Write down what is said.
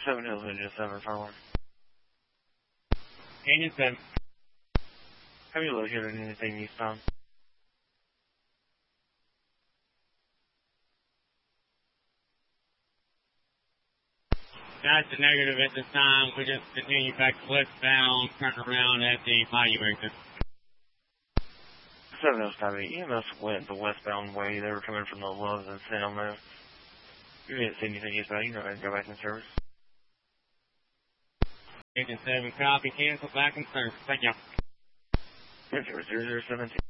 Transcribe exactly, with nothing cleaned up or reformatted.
seven Hills Ninja seven forward. Agent seven. Have you located anything eastbound? That's a negative at this time. We just continue back westbound, turn around at the Bayou exit. seven Hills Copy. E M S went the westbound way. They were coming from the Loves and San Elmo. You didn't see anything eastbound. You know, go back in service. Agent seven, copy. Cancel back in service. Thank you. zero zero seven two.